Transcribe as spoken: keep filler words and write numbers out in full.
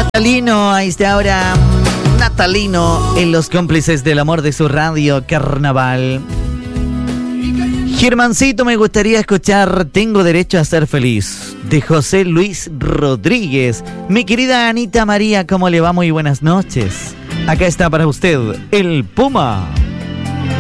natalino, ahí está ahora natalino en los cómplices del amor de su radio Carnaval. Germancito, me gustaría escuchar Tengo Derecho a Ser Feliz, de José Luis Rodríguez. Mi querida Anita María, ¿cómo le va? Muy buenas noches. Acá está para usted, el Puma.